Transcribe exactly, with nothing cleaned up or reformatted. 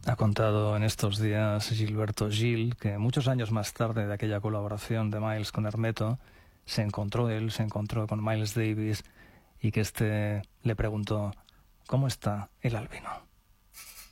Ha contado en estos días Gilberto Gil que muchos años más tarde de aquella colaboración de Miles con Hermeto, se encontró él, se encontró con Miles Davis y que éste le preguntó: ¿cómo está el albino?